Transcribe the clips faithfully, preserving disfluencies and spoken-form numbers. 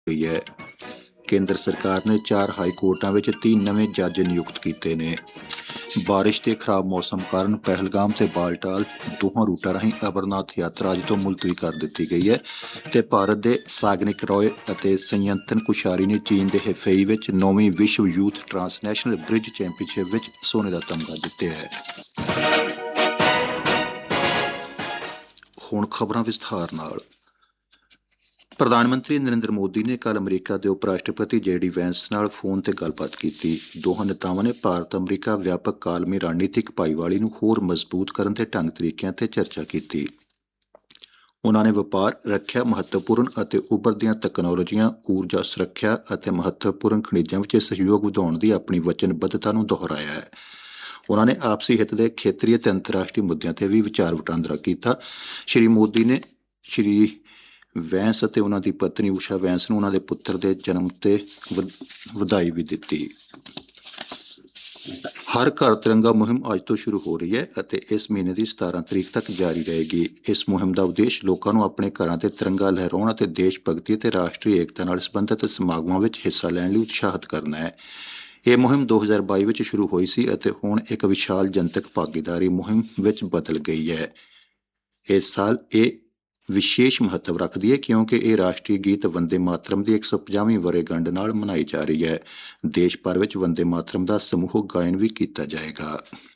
ਗਈ ਹੈ। ਕੇਂਦਰ ਸਰਕਾਰ ਨੇ ਚਾਰ ਹਾਈ ਕੋਰਟਾਂ ਵਿੱਚ तीन ਨਵੇਂ ਜੱਜ ਨਿਯੁਕਤ ਕੀਤੇ ਨੇ। ਬਾਰਿਸ਼ ਤੇ ਖਰਾਬ ਮੌਸਮ ਕਾਰਨ ਪਹਿਲਗਾਮ ਤੇ ਬਾਲਟਾਲ ਦੋਹਾਂ ਰੂਟਾਂ ਰਾਹੀਂ ਅਮਰਨਾਥ ਯਾਤਰਾ ਅੱਜ ਤੋਂ ਮੁਲਤਵੀ ਕਰ ਦਿੱਤੀ ਗਈ ਹੈ ਤੇ ਭਾਰਤ ਦੇ ਸਾਗਨਿਕ ਰॉय ਅਤੇ ਸੰਯੰਤਨ ਕੁਸ਼ਾਰੀ ਨੇ ਚੀਨ ਦੇ ਹੈਫੇਈ ਵਿੱਚ ਨੌਵੀਂ ਵਿਸ਼ਵ ਯੂਥ ਟ੍ਰਾਂਸਨੈਸ਼ਨਲ ਬ੍ਰਿਜ ਚੈਂਪੀਅਨਸ਼ਿਪ ਵਿੱਚ ਸੋਨੇ ਦਾ ਤਮਗਾ ਜਿੱਤਿਆ ਹੈ। ਹੁਣ ਖਬਰਾਂ ਵਿਸਥਾਰ ਨਾਲ। ਪ੍ਰਧਾਨ ਮੰਤਰੀ ਨਰਿੰਦਰ ਮੋਦੀ ਨੇ ਕੱਲ੍ਹ ਅਮਰੀਕਾ ਦੇ ਉਪ ਰਾਸ਼ਟਰਪਤੀ ਜੇ ਡੀ ਵੈਂਸ ਨਾਲ ਫੋਨ ਤੇ ਗੱਲਬਾਤ ਕੀਤੀ। ਦੋਹਾਂ ਨੇਤਾਵਾਂ ਨੇ ਭਾਰਤ ਅਮਰੀਕਾ ਵਿਆਪਕ ਕਾਲਮੀ ਰਣਨੀਤਿਕ ਭਾਈਵਾਲੀ ਨੂੰ ਹੋਰ ਮਜ਼ਬੂਤ ਕਰਨ ਦੇ ਢੰਗ ਤਰੀਕਿਆਂ ਤੇ ਚਰਚਾ ਕੀਤੀ। ਉਨ੍ਹਾਂ ਨੇ ਵਪਾਰ, ਰੱਖਿਆ, ਮਹੱਤਵਪੂਰਨ ਅਤੇ ਉੱਭਰਦੀਆਂ ਤਕਨਾਲੋਜੀਆਂ, ਊਰਜਾ ਸੁਰੱਖਿਆ ਅਤੇ ਮਹੱਤਵਪੂਰਨ ਖਣਿਜਾਂ ਵਿੱਚ ਸਹਿਯੋਗ ਵਧਾਉਣ ਦੀ ਆਪਣੀ ਵਚਨਬੱਧਤਾ ਨੂੰ ਦੁਹਰਾਇਆ ਹੈ। ਉਨ੍ਹਾਂ ਨੇ ਆਪਸੀ ਹਿੱਤ ਦੇ ਖੇਤਰੀ ਅਤੇ ਅੰਤਰਰਾਸ਼ਟਰੀ ਮੁੱਦਿਆਂ ਤੇ ਵੀ ਵਿਚਾਰ ਵਟਾਂਦਰਾ ਕੀਤਾ। ਸ਼੍ਰੀ ਮੋਦੀ ਨੇ ਸ਼੍ਰੀ ਵੈਂਸ ਅਤੇ ਉਨ੍ਹਾਂ ਦੀ ਪਤਨੀ ਊਸ਼ਾ ਵੈਂਸ ਨੂੰ ਉਨ੍ਹਾਂ ਦੇ ਪੁੱਤਰ ਦੇ ਜਨਮ ਤੇ ਵਧਾਈ ਵੀ ਦਿੱਤੀ। ਹਰ ਘਰ ਤਿਰੰਗਾ ਮੁਹਿੰਮ ਅੱਜ ਤੋਂ ਸ਼ੁਰੂ ਹੋ ਰਹੀ ਹੈ ਅਤੇ ਇਸ ਮਹੀਨੇ ਦੀ ਸਤਾਰਾਂ ਤਰੀਕ ਤੱਕ ਜਾਰੀ ਰਹੇਗੀ। ਇਸ ਮੁਹਿੰਮ ਦਾ ਉਦੇਸ਼ ਲੋਕਾਂ ਨੂੰ ਆਪਣੇ ਘਰਾਂ ਤੇ ਤਿਰੰਗਾ ਲਹਿਰਾਉਣ ਅਤੇ ਦੇਸ਼ ਭਗਤੀ ਅਤੇ ਰਾਸ਼ਟਰੀ ਏਕਤਾ ਨਾਲ ਸੰਬੰਧਿਤ ਸਮਾਗਮਾਂ ਵਿੱਚ ਹਿੱਸਾ ਲੈਣ ਲਈ ਉਤਸ਼ਾਹਿਤ ਕਰਨਾ ਹੈ। ਇਹ ਮੁਹਿੰਮ ਦੋ ਹਜ਼ਾਰ ਬਾਈ ਵਿੱਚ ਸ਼ੁਰੂ ਹੋਈ ਸੀ ਅਤੇ ਹੁਣ ਇੱਕ ਵਿਸ਼ਾਲ ਜਨਤਕ ਭਾਗੀਦਾਰੀ ਮੁਹਿੰਮ ਵਿੱਚ ਬਦਲ ਗਈ ਹੈ। ਇਸ ਸਾਲ ਇਹ ਵਿਸ਼ੇਸ਼ ਮਹੱਤਵ ਰੱਖਦੀ ਹੈ ਕਿਉਂਕਿ ਇਹ ਰਾਸ਼ਟਰੀ ਗੀਤ ਵੰਦੇ ਮਾਤਰਮ ਦੀ ਇੱਕ ਸੌ ਪੰਜਾਹਵੀਂ ਵਰ੍ਹੇਗੰਢ ਨਾਲ ਮਨਾਈ ਜਾ ਰਹੀ ਹੈ। ਦੇਸ਼ ਭਰ ਵਿੱਚ ਵੰਦੇ ਮਾਤਰਮ ਦਾ ਸਮੂਹਕ ਗਾਇਨ ਵੀ ਕੀਤਾ ਜਾਏਗਾ।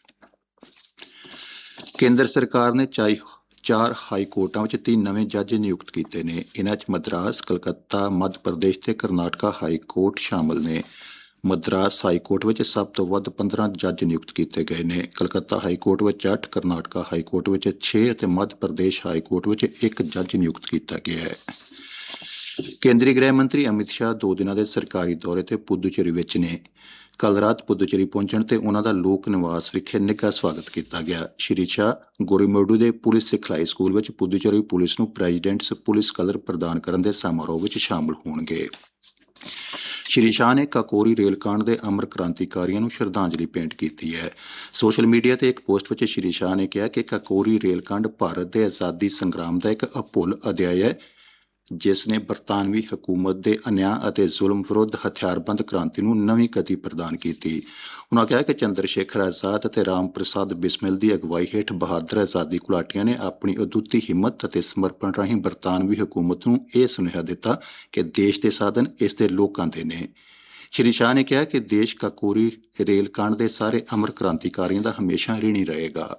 ਕੇਂਦਰ ਸਰਕਾਰ ਨੇ ਚਾਈ ਚਾਰ ਹਾਈ ਕੋਰਟਾਂ ਵਿੱਚ ਤਿੰਨ ਨਵੇਂ ਜੱਜ ਨਿਯੁਕਤ ਕੀਤੇ ਨੇ। ਇਨ੍ਹਾਂ 'ਚ ਮਦਰਾਸ, ਕਲਕੱਤਾ, ਮੱਧ ਪ੍ਰਦੇਸ਼ ਤੇ ਕਰਨਾਟਕਾ ਹਾਈ ਕੋਰਟ ਸ਼ਾਮਲ ਨੇ। ਮਦਰਾਸ ਹਾਈ ਕੋਰਟ ਵਿੱਚ ਸਭ ਤੋਂ ਵੱਧ ਪੰਦਰਾਂ ਜੱਜ ਨਿਯੁਕਤ ਕੀਤੇ ਗਏ ਨੇ। ਕਲਕੱਤਾ ਹਾਈ ਕੋਰਟ ਵਿੱਚ ਅੱਠ, ਕਰਨਾਟਕਾ ਹਾਈ ਕੋਰਟ ਵਿੱਚ ਛੇ ਅਤੇ ਮੱਧ ਪ੍ਰਦੇਸ਼ ਹਾਈ ਕੋਰਟ ਵਿੱਚ ਇੱਕ ਜੱਜ ਨਿਯੁਕਤ ਕੀਤਾ ਗਿਆ ਹੈ। ਕੇਂਦਰੀ ਗ੍ਰਹਿ ਮੰਤਰੀ ਅਮਿਤ ਸ਼ਾਹ ਦੋ ਦਿਨਾਂ ਦੇ ਸਰਕਾਰੀ ਦੌਰੇ ਤੇ ਪੁਦੂਚੇਰੀ ਵਿੱਚ ਨੇ। ਕੱਲ੍ਹ ਰਾਤ ਪੁਦੂਚੇਰੀ ਪਹੁੰਚਣ ਤੇ ਉਨ੍ਹਾਂ ਦਾ ਲੋਕ ਨਿਵਾਸ ਵਿਖੇ ਨਿੱਘਾ ਸਵਾਗਤ ਕੀਤਾ ਗਿਆ। ਸ਼੍ਰੀ ਸ਼ਾਹ ਗੋਰੀਮੇਡੂ ਦੇ ਪੁਲਿਸ ਸਿਖਲਾਈ ਸਕੂਲ ਵਿੱਚ ਪੁਦੂਚੇਰੀ ਪੁਲਿਸ ਨੂੰ ਪ੍ਰੈਜ਼ੀਡੈਂਟਸ ਪੁਲਿਸ ਕਲਰ ਪ੍ਰਦਾਨ ਕਰਨ ਦੇ ਸਮਾਰੋਹ ਵਿੱਚ ਸ਼ਾਮਲ ਹੋਣਗੇ। ਸ਼੍ਰੀ ਸ਼ਾਹ ਨੇ ਕਾਕੋਰੀ ਰੇਲਕਾਂਡ ਦੇ ਅਮਰ ਕ੍ਰਾਂਤੀਕਾਰੀਆਂ ਨੂੰ ਸ਼ਰਧਾਂਜਲੀ ਭੇਂਟ ਕੀਤੀ ਹੈ। ਸੋਸ਼ਲ ਮੀਡੀਆ ਤੇ ਇੱਕ ਪੋਸਟ ਵਿੱਚ ਸ਼੍ਰੀ ਸ਼ਾਹ ਨੇ ਕਿਹਾ ਕਿ ਕਾਕੋਰੀ ਰੇਲਕਾਂਡ ਭਾਰਤ ਦੇ ਆਜ਼ਾਦੀ ਸੰਗਰਾਮ ਦਾ ਇੱਕ ਅਭੁੱਲ ਅਧਿਆਇ ਹੈ ਜਿਸ ਨੇ ਬਰਤਾਨਵੀ ਹਕੂਮਤ ਦੇ ਅਨਿਆਂ ਅਤੇ ਜ਼ੁਲਮ ਵਿਰੁੱਧ ਹਥਿਆਰਬੰਦ ਕ੍ਰਾਂਤੀ ਨੂੰ ਨਵੀਂ ਗਤੀ ਪ੍ਰਦਾਨ ਕੀਤੀ। ਉਨ੍ਹਾਂ ਕਿਹਾ ਕਿ ਚੰਦਰ ਸ਼ੇਖਰ ਆਜ਼ਾਦ ਅਤੇ ਰਾਮ ਪ੍ਰਸਾਦ ਬਿਸਮਿਲ ਦੀ ਅਗਵਾਈ ਹੇਠ ਬਹਾਦਰ ਆਜ਼ਾਦੀ ਘੁਲਾਟੀਆਂ ਨੇ ਆਪਣੀ ਅਦੁੱਤੀ ਹਿੰਮਤ ਅਤੇ ਸਮਰਪਣ ਰਾਹੀਂ ਬਰਤਾਨਵੀ ਹਕੂਮਤ ਨੂੰ ਇਹ ਸੁਨੇਹਾ ਦਿੱਤਾ ਕਿ ਦੇਸ਼ ਦੇ ਸਾਧਨ ਇਸ ਦੇ ਲੋਕਾਂ ਦੇ ਨੇ। ਸ਼੍ਰੀ ਸ਼ਾਹ ਨੇ ਕਿਹਾ ਕਿ ਦੇਸ਼ ਕਾਕੋਰੀ ਰੇਲਕਾਂਡ ਦੇ ਸਾਰੇ ਅਮਰ ਕ੍ਰਾਂਤੀਕਾਰੀਆਂ ਦਾ ਹਮੇਸ਼ਾ ਰਿਣੀ ਰਹੇਗਾ।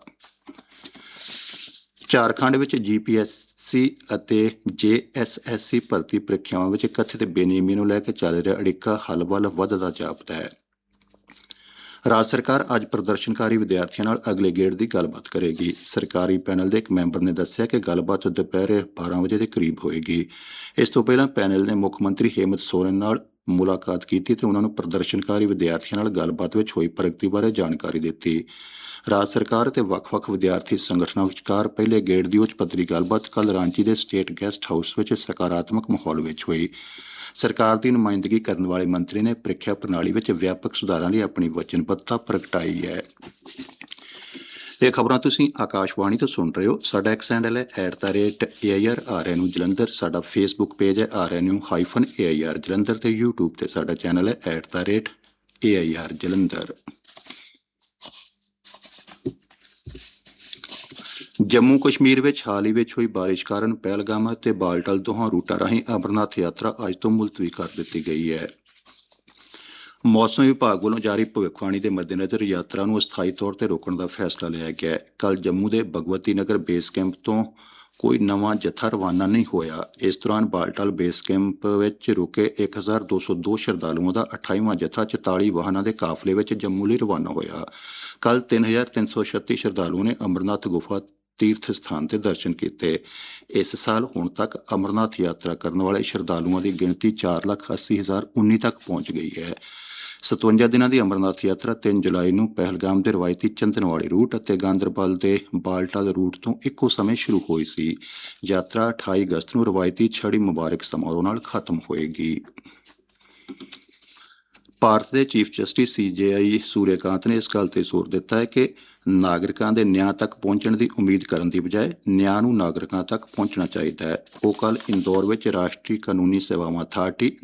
ਝਾਰਖੰਡ ਵਿੱਚ ਜੀ ਪੀ ਐਸ ਸੀ ਅਤੇ ਜੇ ਐਸ ਐਸ ਸੀ ਭਰਤੀ ਪ੍ਰੀਖਿਆਵਾਂ ਵਿੱਚ ਕਥਿਤ ਬੇਨਿਯਮੀ ਨੂੰ ਲੈ ਕੇ ਚੱਲ ਰਿਹਾ ਅੜਿੱਕਾ ਹੱਲ ਵੱਲ ਵੱਧਦਾ ਜਾਪਦਾ ਹੈ। ਰਾਜ ਸਰਕਾਰ ਅੱਜ ਪ੍ਰਦਰਸ਼ਨਕਾਰੀ ਵਿਦਿਆਰਥੀਆਂ ਨਾਲ ਅਗਲੇ ਗੇੜ ਦੀ ਗੱਲਬਾਤ ਕਰੇਗੀ। ਸਰਕਾਰੀ ਪੈਨਲ ਦੇ ਇੱਕ ਮੈਂਬਰ ਨੇ ਦੱਸਿਆ ਕਿ ਗੱਲਬਾਤ ਦੁਪਹਿਰੇ ਬਾਰਾਂ ਵਜੇ ਦੇ ਕਰੀਬ ਹੋਏਗੀ। ਇਸ ਤੋਂ ਪਹਿਲਾਂ ਪੈਨਲ ਨੇ ਮੁੱਖ ਮੰਤਰੀ ਹੇਮੰਤ ਸੋਰਨ ਨਾਲ ਮੁਲਾਕਾਤ ਕੀਤੀ ਤੇ ਉਹਨਾਂ ਨੂੰ ਪ੍ਰਦਰਸ਼ਨਕਾਰੀ ਵਿਦਿਆਰਥੀਆਂ ਨਾਲ ਗੱਲਬਾਤ ਵਿੱਚ ਹੋਈ ਪ੍ਰਗਤੀ ਬਾਰੇ ਜਾਣਕਾਰੀ ਦਿੱਤੀ। ਰਾਜ ਸਰਕਾਰ ਅਤੇ ਵੱਖ-ਵੱਖ ਵਿਦਿਆਰਥੀ ਸੰਗਠਨਾਂ ਵਿਚਕਾਰ ਪਹਿਲੇ ਗੇੜ ਦੀ ਉੱਚ ਪੱਧਰੀ ਗੱਲਬਾਤ ਕੱਲ੍ਹ ਰਾਂਚੀ ਦੇ ਸਟੇਟ ਗੈਸਟ ਹਾਊਸ ਵਿੱਚ ਸਕਾਰਾਤਮਕ ਮਾਹੌਲ ਵਿੱਚ ਹੋਈ। ਸਰਕਾਰ ਦੀ ਨੁਮਾਇੰਦਗੀ ਕਰਨ ਵਾਲੇ ਮੰਤਰੀ ਨੇ ਪ੍ਰੀਖਿਆ ਪ੍ਰਣਾਲੀ ਵਿੱਚ ਵਿਆਪਕ ਸੁਧਾਰਾਂ ਲਈ ਆਪਣੀ ਵਚਨਬੱਧਤਾ ਪ੍ਰਗਟਾਈ ਹੈ। ਇਹ ਖਬਰਾਂ ਤੁਸੀਂ ਆਕਾਸ਼ਵਾਣੀ ਤੋਂ ਸੁਣ ਰਹੇ ਹੋ। ਸਾਡਾ ਐਕਸ ਹੈਂਡਲ ਹੈ at the rate A I R R N U Jalandhar. ਸਾਡਾ ਫੇਸਬੁੱਕ ਪੇਜ ਹੈ R N U hyphen A I R Jalandhar ਤੇ ਯੂਟਿਊਬ ਤੇ ਸਾਡਾ ਚੈਨਲ ਹੈ at the rate A I R Jalandhar. Jammu Kashmir ਵਿੱਚ ਹਾਲ ਹੀ ਵਿੱਚ ਹੋਈ ਬਾਰਿਸ਼ ਕਾਰਨ ਪਹਿਲਗਾਮ ਅਤੇ ਬਾਲਟਾਲ ਦੋਹਾਂ ਰੂਟਾਂ ਰਾਹੀਂ ਅਮਰਨਾਥ ਯਾਤਰਾ ਅੱਜ ਤੋਂ ਮੁਲਤਵੀ ਕਰ ਦਿੱਤੀ ਗਈ ਹੈ। ਮੌਸਮ ਵਿਭਾਗ ਵੱਲੋਂ ਜਾਰੀ ਭਵਿੱਖਬਾਣੀ ਦੇ ਮੱਦੇਨਜ਼ਰ ਯਾਤਰਾ ਨੂੰ ਅਸਥਾਈ ਤੌਰ ਤੇ ਰੋਕਣ ਦਾ ਫੈਸਲਾ ਲਿਆ ਗਿਆ ਹੈ। ਕੱਲ੍ਹ ਜੰਮੂ ਦੇ ਭਗਵਤੀ ਨਗਰ ਬੇਸ ਕੈਂਪ ਤੋਂ ਕੋਈ ਨਵਾਂ ਜੱਥਾ ਰਵਾਨਾ ਨਹੀਂ ਹੋਇਆ। ਇਸ ਦੌਰਾਨ ਬਾਲਟਾਲ ਬੇਸ ਕੈਂਪ ਵਿੱਚ ਰੁਕੇ ਇੱਕ ਹਜ਼ਾਰ ਦੋ ਸੌ ਦੋ ਸ਼ਰਧਾਲੂਆਂ ਦਾ ਅਠਾਈਵਾਂ ਜੱਥਾ ਚੁਤਾਲੀ ਵਾਹਨਾਂ ਦੇ ਕਾਫਲੇ ਵਿੱਚ ਜੰਮੂ ਲਈ ਰਵਾਨਾ ਹੋਇਆ। ਕੱਲ੍ਹ ਤਿੰਨ ਹਜ਼ਾਰ ਤਿੰਨ ਸੌ ਛੱਤੀ ਸ਼ਰਧਾਲੂਆਂ ਨੇ ਅਮਰਨਾਥ ਗੁਫਾ ਤੀਰਥ ਸਥਾਨ ਤੇ ਦਰਸ਼ਨ ਕੀਤੇ। ਇਸ ਸਾਲ ਹੁਣ ਤੱਕ ਅਮਰਨਾਥ ਯਾਤਰਾ ਕਰਨ ਵਾਲੇ ਸ਼ਰਧਾਲੂਆਂ ਦੀ ਗਿਣਤੀ ਚਾਰ ਲੱਖ ਅੱਸੀ ਹਜ਼ਾਰ ਉੱਨੀ ਤੱਕ ਪਹੁੰਚ ਗਈ ਹੈ। ਸਤਵੰਜਾ ਦਿਨਾਂ ਦੀ ਅਮਰਨਾਥ ਯਾਤਰਾ ਤਿੰਨ ਜੁਲਾਈ ਨੂੰ ਪਹਿਲਗਾਮ ਦੇ ਰਵਾਇਤੀ ਚੰਦਨਵਾੜੀ ਰੂਟ ਅਤੇ ਗਾਂਦਰਬਲ ਦੇ ਬਾਲਟਾਲ ਰੂਟ ਤੋਂ ਇੱਕੋ ਸਮੇਂ ਸ਼ੁਰੂ ਹੋਈ ਸੀ। ਯਾਤਰਾ ਅਠਾਈ ਅਗਸਤ ਨੂੰ ਰਵਾਇਤੀ ਛੜੀ ਮੁਬਾਰਕ ਸਮਾਰੋਹ ਨਾਲ ਖਤਮ ਹੋਏਗੀ। ਭਾਰਤ ਦੇ ਚੀਫ ਜਸਟਿਸ ਸੀ ਜੇ ਆਈ ਸੂਰਿਆਕਾਂਤ ਨੇ ਇਸ ਗੱਲ ਤੇ ਜ਼ੋਰ ਦਿੱਤਾ ਹੈ ਕਿ ਨਾਗਰਿਕਾਂ ਦੇ ਨਿਆਂ ਤੱਕ ਪਹੁੰਚਣ ਦੀ ਉਮੀਦ ਕਰਨ ਦੀ ਬਜਾਏ ਨਿਆਂ ਨੂੰ ਨਾਗਰਿਕਾਂ ਤੱਕ ਪਹੁੰਚਣਾ ਚਾਹੀਦਾ ਹੈ। ਉਹ ਕੱਲ੍ਹ ਇੰਦੌਰ ਵਿੱਚ ਰਾਸ਼ਟਰੀ ਕਾਨੂੰਨੀ ਸੇਵਾਵਾਂ ਅਥਾਰਟੀ